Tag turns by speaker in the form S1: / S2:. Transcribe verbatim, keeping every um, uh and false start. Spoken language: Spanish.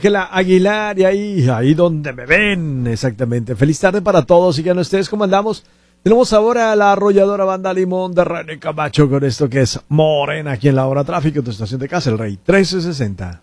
S1: Ángela Aguilar y ahí, ahí donde me ven, exactamente. Feliz tarde para todos y que no estés, ¿cómo andamos? Tenemos ahora a la arrolladora Banda Limón de René Camacho con esto que es Morena aquí en la hora tráfico, tu estación de casa, el Rey trece sesenta.